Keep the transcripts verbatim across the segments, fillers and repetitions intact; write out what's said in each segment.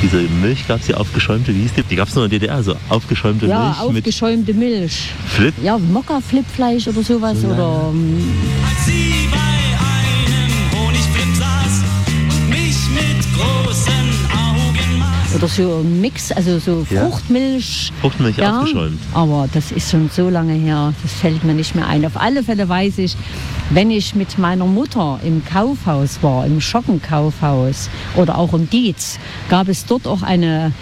Diese Milch gab es ja aufgeschäumte, wie hieß die? Die gab es nur in der D D R, so aufgeschäumte ja, Milch. Ja, aufgeschäumte Milch. Flip? Ja, Mokka-Flipfleisch oder sowas. Ja. Oder, ähm, Als sie bei einem Honigflip saß und mich mit großen Augen maß. oder so ein Mix, also so Ja. Fruchtmilch. Fruchtmilch Ja, aufgeschäumt. aber das ist schon so lange her, das fällt mir nicht mehr ein. Auf alle Fälle weiß ich, wenn ich mit meiner Mutter im Kaufhaus war, im Schockenkaufhaus oder auch im Dietz, gab es dort auch eine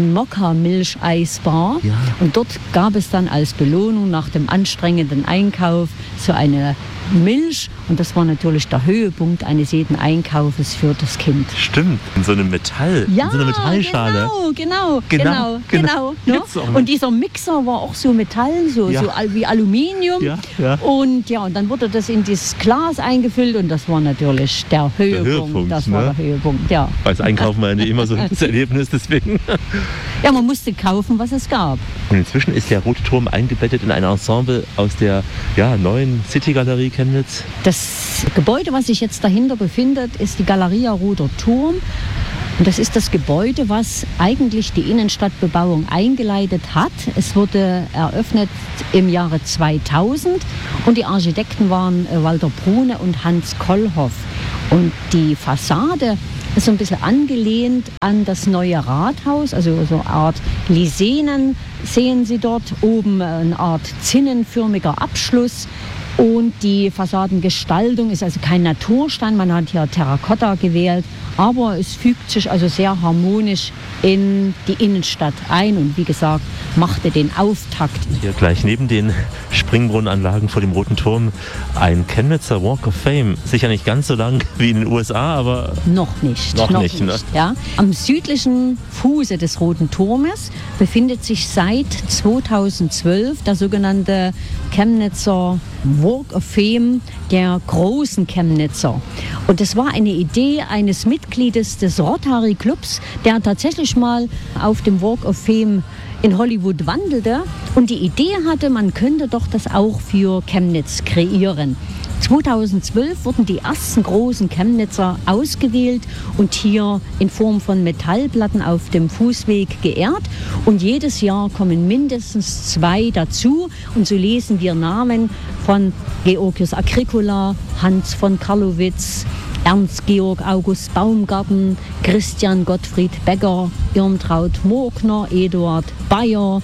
Mokka-Milcheisbar. Ja. Und dort gab es dann als Belohnung nach dem anstrengenden Einkauf so eine Milch. Und das war natürlich der Höhepunkt eines jeden Einkaufes für das Kind. Stimmt, in so einem Metall, Ja, in so einer Metallschale. genau, genau, Genau, genau, genau. genau. Ne? Gibt's auch noch. Und dieser Mixer war auch so Metall, so, Ja. so al- wie Aluminium. Ja, ja. Und ja, und dann wurde das in dieses Glas eingefüllt und das war natürlich der Höhepunkt. Höhepunkt, das war ne? der Höhepunkt, ja. Als Einkaufen war ja nicht immer so das Erlebnis, deswegen. Ja, man musste kaufen, was es gab. Und inzwischen ist der Rote Turm eingebettet in ein Ensemble aus der ja, neuen City-Galerie Chemnitz. Das Gebäude, was sich jetzt dahinter befindet, ist die Galeria Roter Turm. Und das ist das Gebäude, was eigentlich die Innenstadtbebauung eingeleitet hat. Es wurde eröffnet im Jahre zweitausend und die Architekten waren äh, Walter Brune und Hans Kollhoff. Und die Fassade ist so ein bisschen angelehnt an das neue Rathaus, also so eine Art Lisenen sehen Sie dort, oben eine Art zinnenförmiger Abschluss. Und die Fassadengestaltung ist also kein Naturstein, man hat hier Terrakotta gewählt, aber es fügt sich also sehr harmonisch in die Innenstadt ein und wie gesagt, machte den Auftakt. Hier gleich neben den Springbrunnenanlagen vor dem Roten Turm ein Chemnitzer Walk of Fame. Sicher nicht ganz so lang wie in den U S A, aber Noch nicht. Noch nicht, ne? Ja. Am südlichen Fuße des Roten Turmes befindet sich seit zweitausendzwölf der sogenannte Chemnitzer Walk of Fame der großen Chemnitzer. Und das war eine Idee eines Mitgliedes des Rotary Clubs, der tatsächlich mal auf dem Walk of Fame in Hollywood wandelte und die Idee hatte, man könnte doch das auch für Chemnitz kreieren. zweitausendzwölf wurden die ersten großen Chemnitzer ausgewählt und hier in Form von Metallplatten auf dem Fußweg geehrt. Und jedes Jahr kommen mindestens zwei dazu. Und so lesen wir Namen von Georgius Agricola, Hans von Karlowitz, Ernst Georg August Baumgarten, Christian Gottfried Becker, Irmtraut Morkner, Eduard Bayer,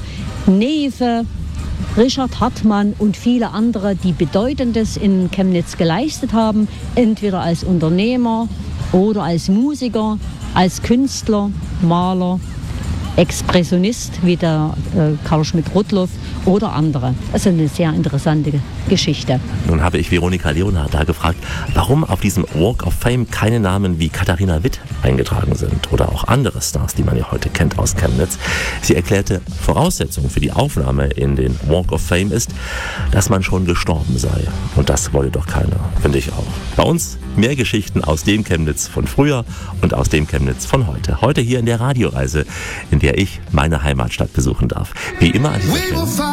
Newe, Richard Hartmann und viele andere, die Bedeutendes in Chemnitz geleistet haben, entweder als Unternehmer oder als Musiker, als Künstler, Maler, Expressionist wie der äh, Karl Schmidt-Rudloff oder andere. Das ist eine sehr interessante Geschichte. nun habe ich Veronika Leonhardt da gefragt, warum auf diesem Walk of Fame keine Namen wie Katharina Witt eingetragen sind oder auch andere Stars, die man ja heute kennt aus Chemnitz. Sie erklärte, Voraussetzung für die Aufnahme in den Walk of Fame ist, dass man schon gestorben sei. Und das wollte doch keiner, finde ich auch. Bei uns mehr Geschichten aus dem Chemnitz von früher und aus dem Chemnitz von heute. Heute hier in der Radioreise, in der ich meine Heimatstadt besuchen darf. Wie immer an dieser Stelle.